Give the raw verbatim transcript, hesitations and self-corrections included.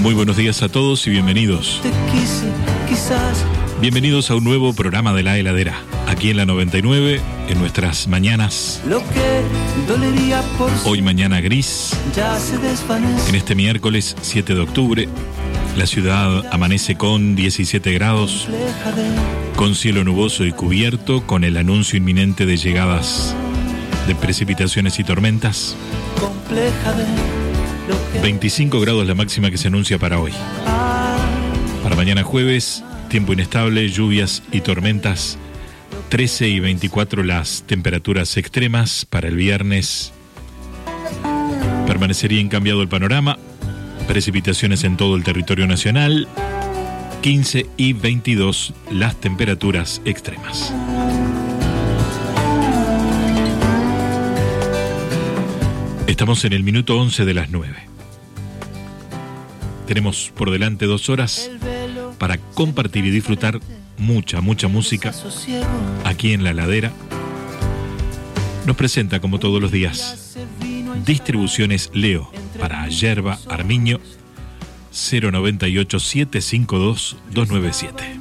Muy buenos días a todos y bienvenidos. Bienvenidos a un nuevo programa de La Heladera, aquí en la noventa y nueve, en nuestras mañanas. Hoy mañana gris, en este miércoles siete de octubre, la ciudad amanece con diecisiete grados, con cielo nuboso y cubierto, con el anuncio inminente de llegadas de precipitaciones y tormentas. veinticinco grados la máxima que se anuncia para hoy. Para mañana jueves, tiempo inestable, lluvias y tormentas. trece y veinticuatro las temperaturas extremas. Para el viernes permanecería incambiado el panorama. Precipitaciones en todo el territorio nacional. quince y veintidós las temperaturas extremas. Estamos en el minuto once de las nueve. Tenemos por delante dos horas para compartir y disfrutar mucha, mucha música aquí en La Heladera. Nos presenta, como todos los días, Distribuciones Leo para Yerba Armiño, cero noventa y ocho, siete cinco dos, dos nueve siete.